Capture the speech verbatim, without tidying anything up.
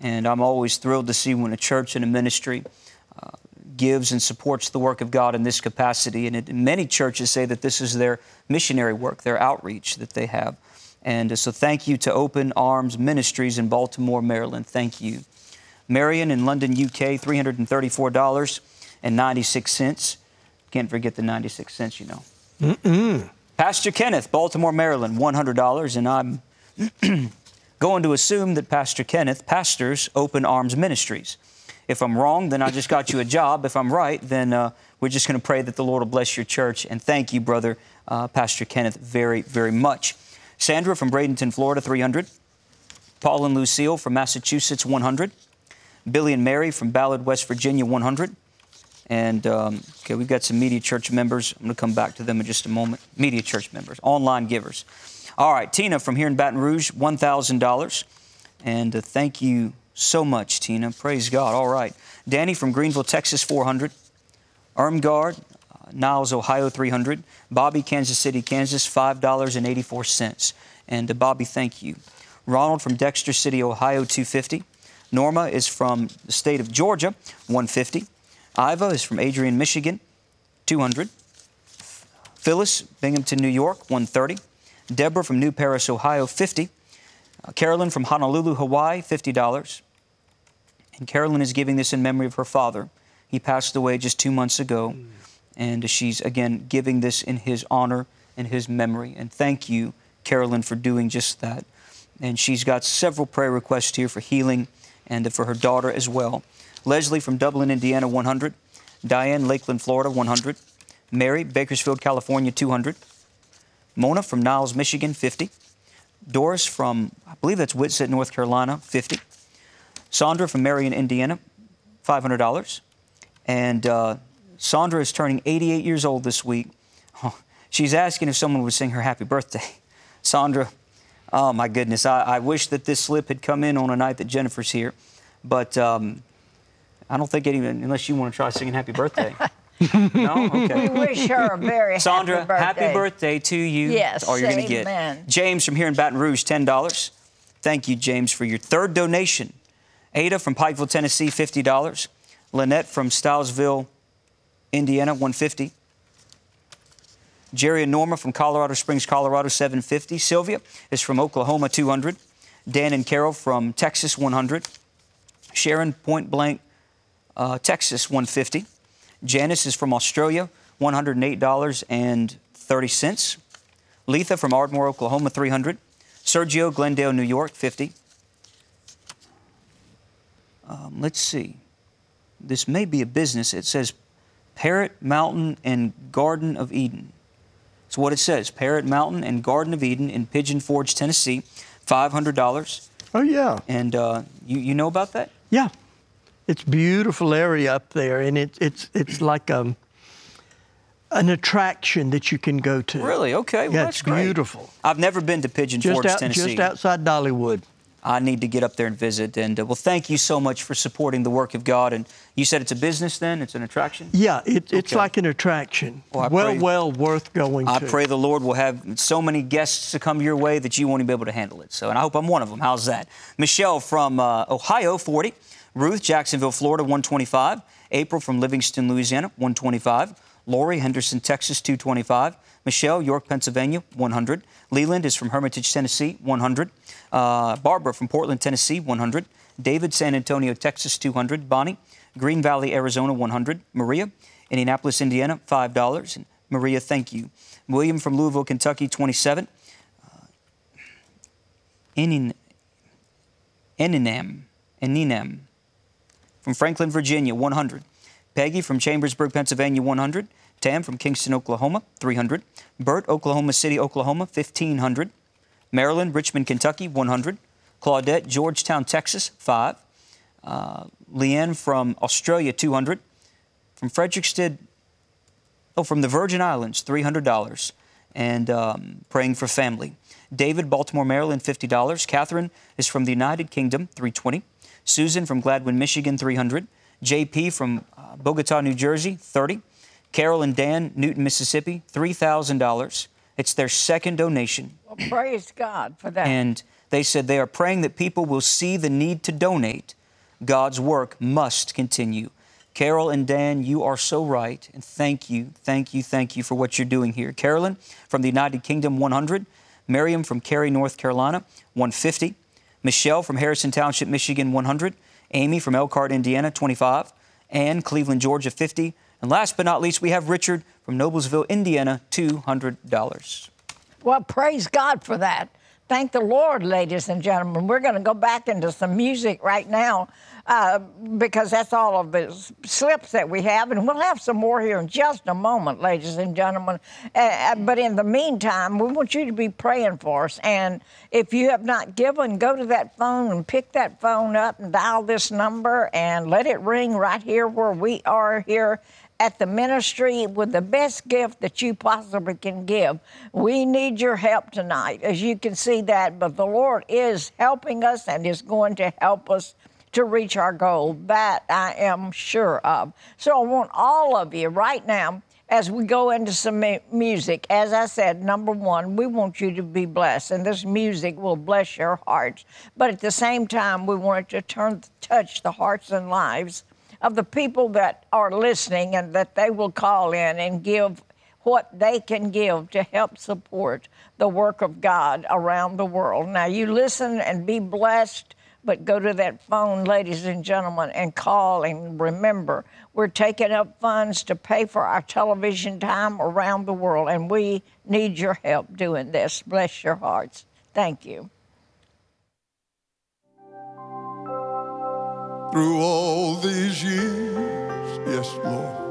And I'm always thrilled to see when a church and a ministry uh, gives and supports the work of God in this capacity. And it, many churches say that this is their missionary work, their outreach that they have. And uh, so thank you to Open Arms Ministries in Baltimore, Maryland. Thank you. Marion in London, U K, three hundred thirty-four dollars and ninety-six cents. Can't forget the ninety-six cents, you know. Mm-mm. Pastor Kenneth, Baltimore, Maryland, one hundred dollars. And I'm going to assume that Pastor Kenneth pastors Open Arms Ministries. If I'm wrong, then I just got you a job. If I'm right, then uh, we're just going to pray that the Lord will bless your church. And thank you, brother, uh, Pastor Kenneth, very, very much. Sandra from Bradenton, Florida, three hundred dollars. Paul and Lucille from Massachusetts, one hundred dollars. Billy and Mary from Ballard, West Virginia, one hundred dollars. And, um, okay, we've got some Media Church members. I'm going to come back to them in just a moment. Media Church members, online givers. All right, Tina from here in Baton Rouge, one thousand dollars. And uh, thank you so much, Tina. Praise God. All right. Danny from Greenville, Texas, four hundred dollars. Ermgard, uh, Niles, Ohio, three hundred dollars. Bobby, Kansas City, Kansas, five dollars and eighty-four cents. And uh, Bobby, thank you. Ronald from Dexter City, Ohio, two hundred fifty dollars. Norma is from the state of Georgia, one hundred fifty dollars. Iva is from Adrian, Michigan, two hundred dollars. Phyllis, Binghamton, New York, one hundred thirty dollars. Deborah from New Paris, Ohio, fifty dollars. Uh, Carolyn from Honolulu, Hawaii, fifty dollars. And Carolyn is giving this in memory of her father. He passed away just two months ago. Mm. And she's, again, giving this in his honor and his memory. And thank you, Carolyn, for doing just that. And she's got several prayer requests here for healing and for her daughter as well. Leslie from Dublin, Indiana, one hundred. Diane, Lakeland, Florida, one hundred. Mary, Bakersfield, California, two hundred. Mona from Niles, Michigan, fifty. Doris from, I believe that's Whitsett, North Carolina, fifty. Sandra from Marion, Indiana, five hundred dollars. And uh, Sandra is turning eighty-eight years old this week. Oh, she's asking if someone would sing her happy birthday. Sandra, oh my goodness, I, I wish that this slip had come in on a night that Jennifer's here. But um, I don't think anyone, unless you want to try singing happy birthday. No? Okay. We wish her a very Sandra, happy birthday. happy birthday to you. Yes, That's all you're going to get. James from here in Baton Rouge, ten dollars. Thank you, James, for your third donation. Ada from Pikeville, Tennessee, fifty dollars. Lynette from Stilesville, Indiana, one hundred fifty dollars. Jerry and Norma from Colorado Springs, Colorado, seven hundred fifty dollars. Sylvia is from Oklahoma, two hundred dollars. Dan and Carol from Texas, one hundred dollars. Sharon, Point Blank, uh, Texas, one hundred fifty dollars. Janice is from Australia, one hundred eight dollars and thirty cents. Letha from Ardmore, Oklahoma, three hundred dollars. Sergio, Glendale, New York, fifty dollars. Um, let's see. This may be a business. It says Parrot Mountain and Garden of Eden. That's what it says. Parrot Mountain and Garden of Eden in Pigeon Forge, Tennessee, five hundred dollars. Oh, yeah. And uh, you, you know about that? Yeah. It's a beautiful area up there, and it, it's it's like um, an attraction that you can go to. Really? Okay. Well, yeah, that's it's great. beautiful. I've never been to Pigeon Just Forge, out, Tennessee. Just outside Dollywood. I need to get up there and visit. And, uh, well, thank you so much for supporting the work of God. And you said it's a business then? It's an attraction? Yeah, it, it's okay. like an attraction. Well, well, pray, well worth going I to. I pray the Lord will have so many guests to come your way that you won't even be able to handle it. So, and I hope I'm one of them. How's that? Michelle from uh, Ohio, forty. Ruth, Jacksonville, Florida, one hundred twenty-five. April from Livingston, Louisiana, one hundred twenty-five. Lori, Henderson, Texas, two hundred twenty-five. Michelle, York, Pennsylvania, one hundred. Leland is from Hermitage, Tennessee, one hundred. Uh, Barbara from Portland, Tennessee, one hundred. David, San Antonio, Texas, two hundred. Bonnie, Green Valley, Arizona, one hundred. Maria, Indianapolis, Indiana, five dollars. And Maria, thank you. William from Louisville, Kentucky, twenty-seven. Uh, Enin, Eninam, Eninam from Franklin, Virginia, one hundred. Peggy from Chambersburg, Pennsylvania, one hundred. Tam from Kingston, Oklahoma, three hundred. Bert, Oklahoma City, Oklahoma, fifteen hundred. Maryland, Richmond, Kentucky, one hundred. Claudette, Georgetown, Texas, five. Uh, Leanne from Australia, two hundred. From Fredericksted, oh, from the Virgin Islands, three hundred dollars. And um, praying for family. David, Baltimore, Maryland, fifty dollars. Catherine is from the United Kingdom, three hundred twenty dollars. Susan from Gladwin, Michigan, three hundred dollars. J P from uh, Bogota, New Jersey, thirty dollars. Carol and Dan, Newton, Mississippi, three thousand dollars. It's their second donation. Well, praise God for that. And They said they are praying that people will see the need to donate. God's work must continue. Carol and Dan, you are so right, and thank you, thank you, thank you for what you're doing here. Carolyn from the United Kingdom, one hundred. Miriam from Cary, North Carolina, one hundred fifty. Michelle from Harrison Township, Michigan, one hundred. Amy from Elkhart, Indiana, twenty-five. Ann, Cleveland, Georgia, fifty. And last but not least, we have Richard from Noblesville, Indiana, two hundred dollars. Well, praise God for that. Thank the Lord, ladies and gentlemen. We're going to go back into some music right now uh, because that's all of the slips that we have. And we'll have some more here in just a moment, ladies and gentlemen. Uh, but in the meantime, we want you to be praying for us. And if you have not given, go to that phone and pick that phone up and dial this number and let it ring right here where we are here at the ministry with the best gift that you possibly can give. We need your help tonight, as you can see that, but the Lord is helping us and is going to help us to reach our goal. That I am sure of. So I want all of you right now, as we go into some mu- music, as I said, number one, we want you to be blessed, and this music will bless your hearts. But at the same time, we want it to turn, touch the hearts and lives of the people that are listening, and that they will call in and give what they can give to help support the work of God around the world. Now, you listen and be blessed, but go to that phone, ladies and gentlemen, and call. And remember, we're taking up funds to pay for our television time around the world, and we need your help doing this. Bless your hearts. Thank you. Through all these years, yes, Lord,